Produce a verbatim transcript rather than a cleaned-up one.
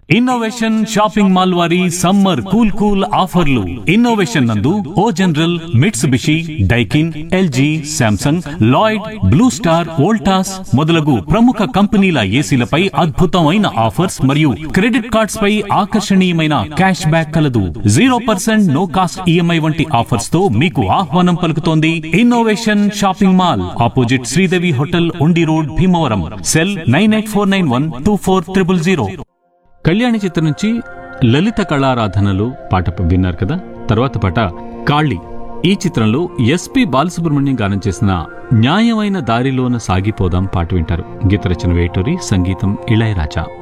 Innovation shopping mall వారి summer cool cool ఆఫర్లు. Innovation నందు ఓ general, Mitsubishi, Daikin, LG, Samsung, Lloyd, blue star, Voltas మొదలగు ప్రముఖ కంపెనీల ఏసీలపై అద్భుతమైన ఆఫర్స్ మరియు క్రెడిట్ కార్డ్స్ పై ఆకర్షణీయమైన క్యాష్ బ్యాక్ కలదు. Zero percent no cost EMI వంటి ఆఫర్స్ తో మీకు ఆహ్వానం పలుకుతోంది innovation shopping mall, opposite Sridevi hotel, ఉండి road, Bhimavaram. Cell nine eight four nine one two four triple zero. Kalyani చిత్రం నుంచి లలిత కళారాధనలు పాట విన్నారు కదా. తర్వాత పాట కాళీ. ఈ చిత్రంలో ఎస్పి బాలసుబ్రహ్మణ్యం గానం చేసిన న్యాయమైన దారిలోన సాగిపోదాం పాట వింటారు. గీత రచన వేటూరి, సంగీతం ఇళయరాజా.